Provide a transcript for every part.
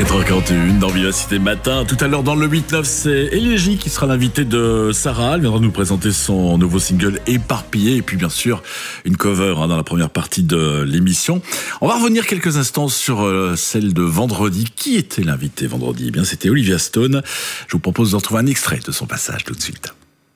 7h41 dans Vivacité Matin. Tout à l'heure dans le 8-9, c'est Elégie qui sera l'invitée de Sarah. Elle viendra nous présenter son nouveau single Éparpillé. Et puis bien sûr, une cover dans la première partie de l'émission. On va revenir quelques instants sur celle de vendredi. Qui était l'invité vendredi? Eh bien, c'était Olivia Stone. Je vous propose de retrouver un extrait de son passage tout de suite.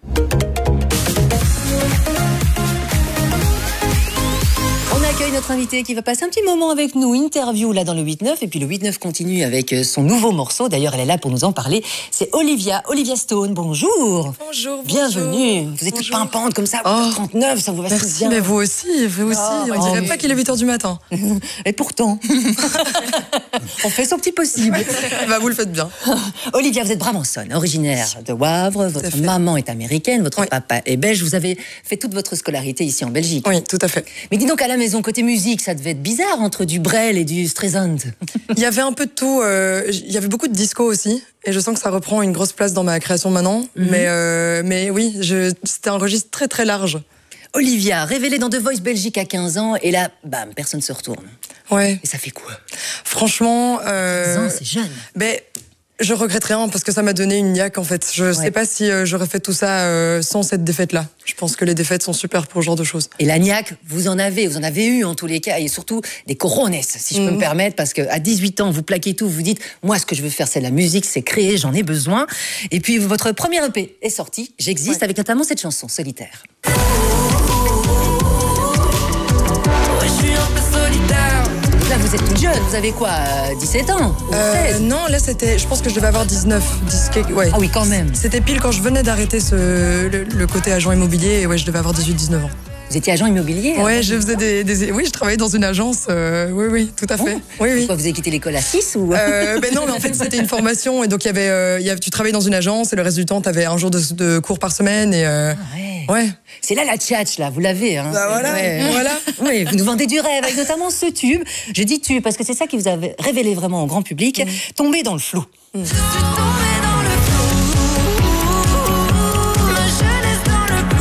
Notre invité qui va passer un petit moment avec nous, interview là dans le 8-9, et puis le 8-9 continue avec son nouveau morceau. D'ailleurs, elle est là pour nous en parler. C'est Olivia Stone. Bonjour. Bonjour. Bienvenue. Vous êtes toute pimpante comme ça, 39, ça vous va si bien. Merci, mais vous aussi. On dirait pas qu'il est 8h du matin. Et pourtant, on fait son petit possible. Bah, vous le faites bien. Olivia, vous êtes brabançonne, originaire de Wavre. Votre maman est américaine, votre papa est belge. Vous avez fait toute votre scolarité ici en Belgique. Oui, tout à fait. Mais dis donc, à la maison, côté musique, ça devait être bizarre entre du Brel et du Streisand. Il y avait un peu de tout. Il y avait beaucoup de disco aussi. Et je sens que ça reprend une grosse place dans ma création maintenant. Mais oui, c'était un registre très très large. Olivia, révélée dans The Voice Belgique à 15 ans, et là, bam, personne ne se retourne. Ouais. Et ça fait quoi? Franchement... 15 ans, c'est jeune. Je regrette rien parce que ça m'a donné une niaque en fait. Je sais pas si j'aurais fait tout ça sans cette défaite-là. Je pense que les défaites sont super pour ce genre de choses. Et la niaque, vous en avez eu en tous les cas, et surtout des corones, si je peux me permettre, parce qu'à 18 ans, vous plaquez tout, vous dites, moi ce que je veux faire c'est la musique, c'est créer, j'en ai besoin. Et puis votre premier EP est sorti, J'existe, avec notamment cette chanson, Solitaire. Là, vous êtes toute jeune, vous avez quoi, 17 ans 16? Non, là c'était, je pense que je devais avoir 19, 10, ouais. Ah oui, quand même. C'était pile quand je venais d'arrêter le côté agent immobilier, et ouais, je devais avoir 18-19 ans. Vous étiez agent immobilier? Ouais, je faisais oui, je travaillais dans une agence, oui, tout à fait. Oui. Pourquoi, vous avez quitté l'école à 6 ou... Non, mais en fait c'était une formation, et donc tu travaillais dans une agence, et le reste du temps t'avais un jour de cours par semaine, et ouais. C'est là la tchatch, là, vous l'avez, hein. Bah voilà. Oui, vous nous vendez du rêve, avec notamment ce tube. Je dis tube parce que c'est ça qui vous a révélé vraiment au grand public. Tomber dans le flou. Je suis tombée dans le flou, ma jeunesse dans le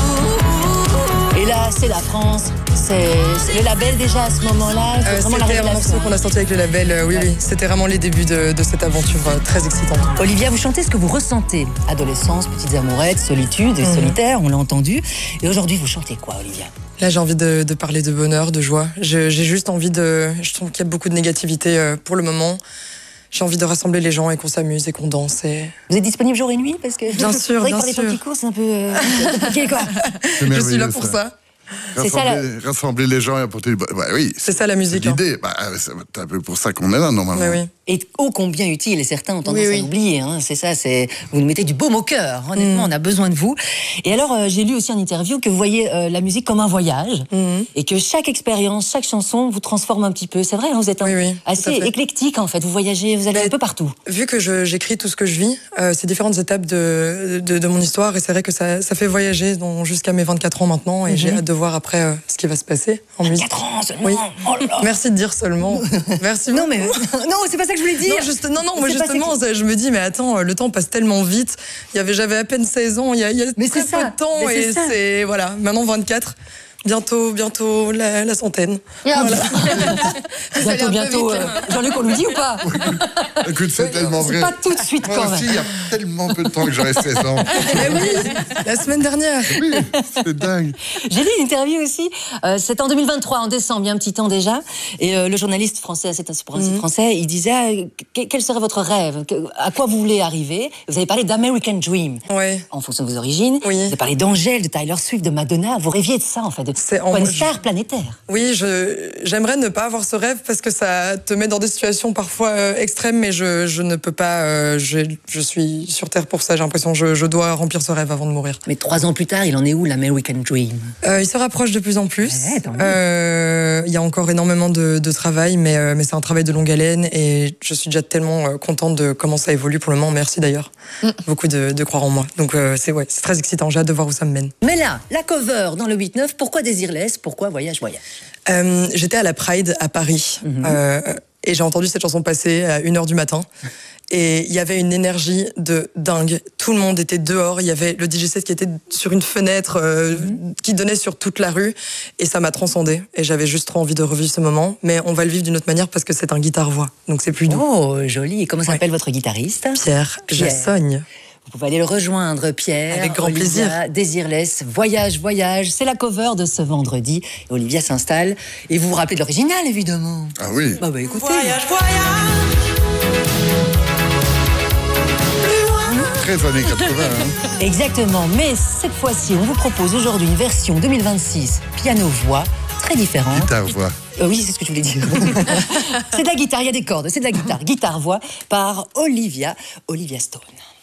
flou. Et là, c'est la France, c'est le label déjà à ce moment-là. C'était un morceau qu'on a sorti avec le label, oui. C'était vraiment les débuts de cette aventure très excitante. Olivia, vous chantez ce que vous ressentez. Adolescence, petites amourettes, solitude et solitaire, on l'a entendu. Et aujourd'hui, vous chantez quoi, Olivia? Là, j'ai envie de parler de bonheur, de joie. J'ai juste envie je trouve qu'il y a beaucoup de négativité pour le moment. J'ai envie de rassembler les gens et qu'on s'amuse et qu'on danse. Vous êtes disponible jour et nuit? Parce que bien sûr, bien parler sûr. de petits cours, c'est un peu compliqué, quoi. Je suis là pour ça. Rassembler les gens et apporter... oui, c'est ça la musique. C'est l'idée. C'est un peu pour ça qu'on est là, normalement. Oui. Et ô combien utile, et certains ont tendance à l'oublier. Hein. C'est ça, vous nous mettez du baume au cœur. Honnêtement, on a besoin de vous. Et alors, j'ai lu aussi en interview que vous voyez la musique comme un voyage, et que chaque expérience, chaque chanson vous transforme un petit peu. C'est vrai, hein, vous êtes assez éclectique, en fait. Vous voyagez, vous allez un peu partout. Vu que j'écris tout ce que je vis, c'est différentes étapes de mon histoire, et c'est vrai que ça fait voyager jusqu'à mes 24 ans maintenant, et j'ai hâte de voir après ce qui va se passer en musique. 24 ans seulement. Oui. Oh là là. Merci de dire seulement. Merci. Non, mais non, c'est pas ça que je voulais dire. Moi justement, je me dis, mais attends, le temps passe tellement vite. J'avais à peine 16 ans, il y a très peu de temps, et c'est voilà. Maintenant 24. Bientôt la centaine. Voilà. Bientôt. Jean-Luc, on nous dit ou pas? Écoute, c'est tellement vrai. Pas tout de suite, Moi quand aussi, même. il y a tellement peu de temps que j'aurais 16 ans. Mais oui, la semaine dernière. Oui, c'est dingue. J'ai lu une interview aussi, c'était en 2023, en décembre, il y a un petit temps déjà, et le journaliste français, c'est un français, il disait quel serait votre rêve, à quoi vous voulez arriver? Vous avez parlé d'American Dream, en fonction de vos origines, vous avez parlé d'Angèle, de Taylor Swift, de Madonna, vous rêviez de ça en fait, une star planétaire. Oui, j'aimerais ne pas avoir ce rêve parce que ça te met dans des situations parfois extrêmes, mais je ne peux pas, je suis sur Terre pour ça, j'ai l'impression que je dois remplir ce rêve avant de mourir. Mais 3 ans plus tard, il en est où l'American Dream? Il se rapproche de plus en plus. Il y a encore énormément de travail, mais c'est un travail de longue haleine, et je suis déjà tellement contente de comment ça évolue pour le moment. Merci d'ailleurs beaucoup de croire en moi. Donc c'est très excitant, j'ai hâte de voir où ça me mène. Mais là, la cover dans le 8-9, pourquoi Désirless? Pourquoi Voyage? J'étais à la Pride à Paris, et j'ai entendu cette chanson passer à 1h du matin. Et il y avait une énergie de dingue. Tout le monde était dehors. Il y avait le DJ set qui était sur une fenêtre qui donnait sur toute la rue. Et ça m'a transcendée. Et j'avais juste trop envie de revivre ce moment. Mais on va le vivre d'une autre manière parce que c'est un guitare-voix. Donc c'est plus doux. Oh, joli. Et comment s'appelle votre guitariste? Pierre Jassogne. Vous pouvez aller le rejoindre, Pierre. Avec grand Olivia, plaisir. Désirless, Voyage, Voyage. C'est la cover de ce vendredi. Et Olivia s'installe. Et vous vous rappelez de l'original, évidemment. Ah oui. Bah écoutez. Voyage, voyage. Très années 80. Hein. Exactement. Mais cette fois-ci, on vous propose aujourd'hui une version 2026 piano-voix très différente. Guitare-voix. Oui, c'est ce que je voulais dire. C'est de la guitare, il y a des cordes. C'est de la guitare. Guitare-voix par Olivia Stone.